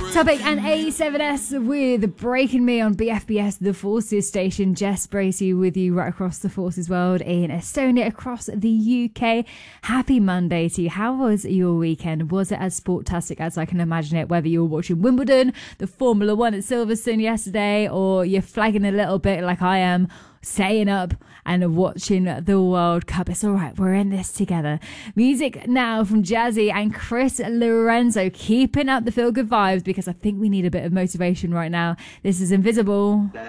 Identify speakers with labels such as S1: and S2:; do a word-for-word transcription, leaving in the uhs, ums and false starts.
S1: Topic and A seven S with Breaking Me on B F B S, the Forces station. Jess Bracey with you right across the Forces world in Estonia, across the U K. Happy Monday to you. How was your weekend? Was it as sportastic as I can imagine it? Whether you were watching Wimbledon, the Formula One at Silverstone yesterday, or you're flagging a little bit like I am, staying up and watching the World Cup. It's all right. We're in this together. Music now from Jazzy and Chris Lorenzo, keeping up the feel-good vibes because I think we need a bit of motivation right now. This is Invisible.